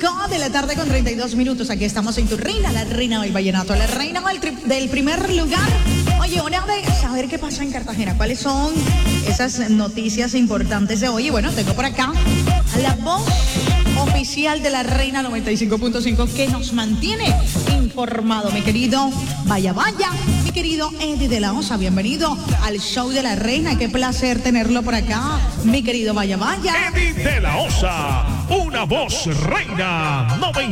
5 de la tarde con 32 minutos. Aquí estamos en tu reina, la reina del vallenato, la reina del primer lugar. Oye, hora de saber qué pasa en Cartagena. ¿Cuáles son esas noticias importantes de hoy? Y bueno, tengo por acá a la voz oficial de la Reina 95.5 que nos mantiene informado, mi querido Vaya, mi querido Eddie de la Osa. Bienvenido al show de la Reina. Qué placer tenerlo por acá, mi querido Vaya. Eddie de la Osa, una voz Reina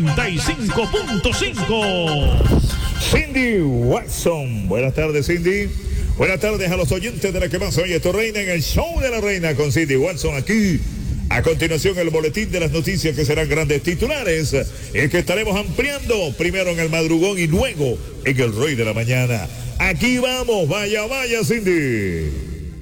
95.5. Cindy Watson. Buenas tardes, Cindy. Buenas tardes a los oyentes de la que más oye tu reina en el show de la Reina con Cindy Watson aquí. A continuación, el boletín de las noticias que serán grandes titulares, el que estaremos ampliando primero en el madrugón y luego en el Rey de la Mañana. Aquí vamos, vaya, Cindy.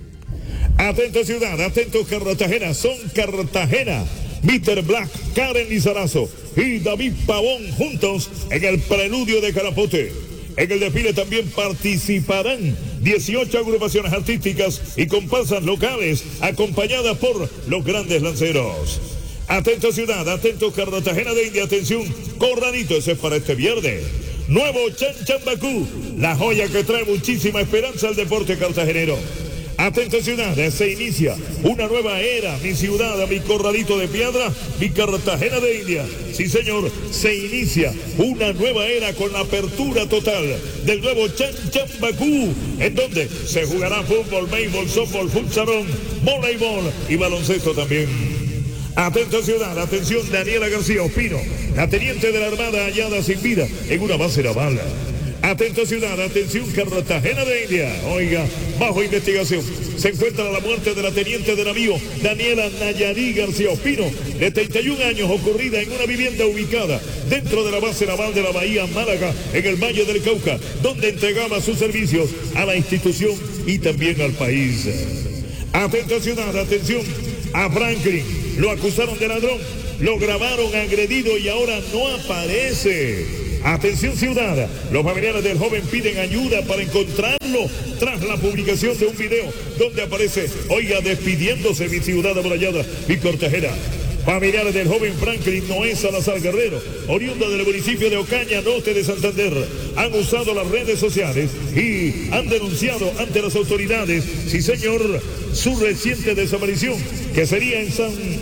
Atento ciudad, atento Cartagena, son Cartagena. Mr. Black, Karen Lizarazo y David Pavón juntos en el preludio de Carapote. En el desfile también participarán 18 agrupaciones artísticas y comparsas locales acompañadas por los grandes lanceros. Atento ciudad, atento Cartagena de India, atención, Corralito, ese es para este viernes. Nuevo Chan Chambacú, la joya que trae muchísima esperanza al deporte cartagenero. Atento ciudad, se inicia una nueva era, mi ciudad, mi Corralito de Piedra, mi Cartagena de India. Sí señor, se inicia una nueva era con la apertura total del nuevo Chan Chambacú, en donde se jugará fútbol, béisbol, softball, futsalón, voleibol y baloncesto también. Atento ciudad, atención Daniela García Ospino, la teniente de la Armada hallada sin vida en una base naval. Atento ciudad, atención Cartagena de India. Oiga, bajo investigación se encuentra la muerte de la teniente de navío Daniela Nayarí García Ospino, de 31 años, ocurrida en una vivienda ubicada dentro de la base naval de la Bahía Málaga, en el Valle del Cauca, donde entregaba sus servicios a la institución y también al país. Atento ciudad, atención a Franklin, lo acusaron de ladrón, lo grabaron agredido y ahora no aparece. Atención ciudad, los familiares del joven piden ayuda para encontrarlo tras la publicación de un video donde aparece, oiga, despidiéndose mi ciudad amurallada, mi Cartagena. Familiares del joven Franklin Noé Salazar Guerrero, oriundo del municipio de Ocaña, norte de Santander, han usado las redes sociales y han denunciado ante las autoridades, sí señor, su reciente desaparición, que sería en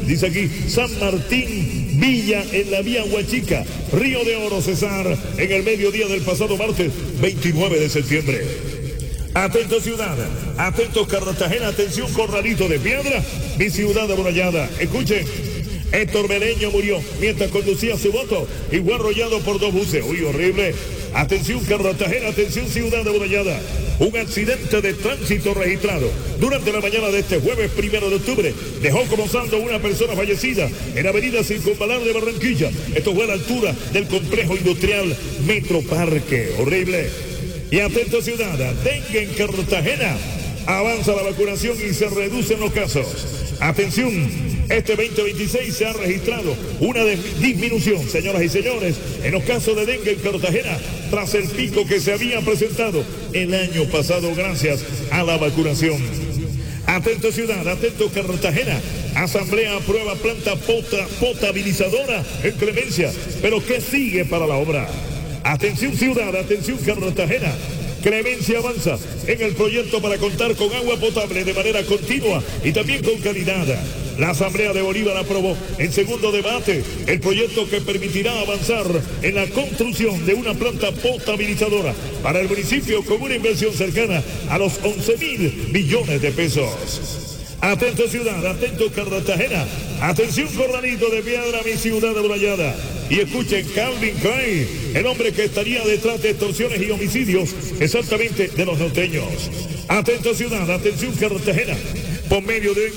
San Martín Villa, en la vía Huachica, Río de Oro, Cesar, en el mediodía del pasado martes 29 de septiembre. Atento ciudad, atento Cartagena, atención Corralito de Piedra, mi ciudad amurallada. Escuchen, Héctor Meleño murió mientras conducía su moto y fue arrollado por 2 buses. Uy, horrible. Atención Cartagena, atención ciudad amurallada. Un accidente de tránsito registrado durante la mañana de este jueves 1 de octubre dejó como saldo una persona fallecida en avenida Circunvalar de Barranquilla. Esto fue a la altura del complejo industrial Metro Parque. Horrible. Y atento ciudad, dengue en Cartagena. Avanza la vacunación y se reducen los casos. Atención, este 2026 se ha registrado una disminución, señoras y señores, en los casos de dengue en Cartagena, tras el pico que se había presentado el año pasado gracias a la vacunación. Atento ciudad, atento Cartagena. Asamblea aprueba planta potabilizadora en Clemencia. Pero ¿qué sigue para la obra? Atención ciudad, atención Cartagena. Clemencia avanza en el proyecto para contar con agua potable de manera continua y también con calidad. La Asamblea de Bolívar aprobó en segundo debate el proyecto que permitirá avanzar en la construcción de una planta potabilizadora para el municipio con una inversión cercana a los 11.000 millones de pesos. Atento ciudad, atento Cartagena, atención Corralito de Piedra, mi ciudad amurallada. Y escuchen, Calvin Klein, el hombre que estaría detrás de extorsiones y homicidios exactamente de los norteños. Atento ciudad, atención Cartagena. Por medio de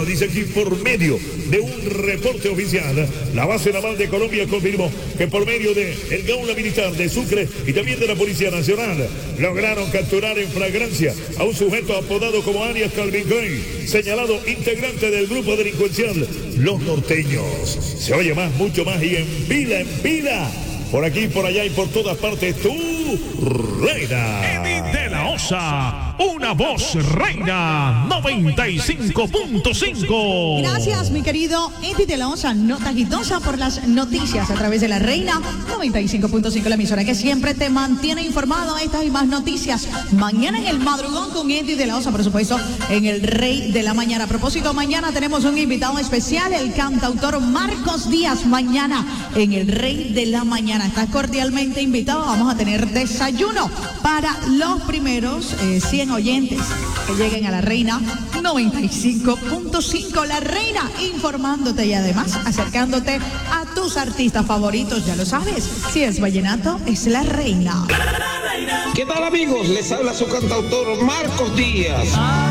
un reporte oficial, la base naval de Colombia confirmó que por medio de el Gaula Militar de Sucre y también de la Policía Nacional, lograron capturar en flagrancia a un sujeto apodado como alias Calvin Klein, señalado integrante del grupo delincuencial Los Norteños. Se oye más, mucho más y en pila, por aquí, por allá y por todas partes, tú reina. Eddie de la Osa, una voz reina 95.5. Gracias, mi querido Eddie de la Osa, nota guitosa por las noticias a través de la Reina 95.5, la emisora que siempre te mantiene informado. Estas y más noticias mañana en el madrugón con Eddie de la Osa, por supuesto, en el Rey de la Mañana. A propósito, mañana tenemos un invitado especial, el cantautor Marcos Díaz, mañana en el Rey de la Mañana. Estás cordialmente invitado. Vamos a tener desayuno para los primeros 100 oyentes que lleguen a la Reina 95.5. La Reina informándote y además acercándote a tus artistas favoritos. Ya lo sabes, si es vallenato, es la Reina. ¿Qué tal, amigos? Les habla su cantautor Marcos Díaz.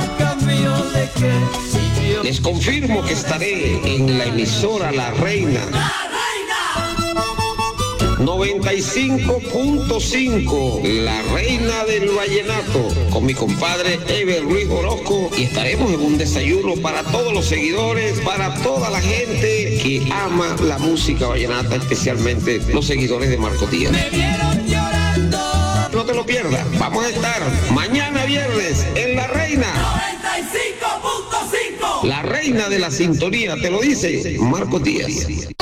Les confirmo que estaré en la emisora La Reina 95.5, la reina del vallenato, con mi compadre Ever Luis Orozco, y estaremos en un desayuno para todos los seguidores, para toda la gente que ama la música vallenata, especialmente los seguidores de Marcos Díaz. No te lo pierdas, vamos a estar mañana viernes en La Reina 95.5, la reina de la sintonía, te lo dice Marcos Díaz.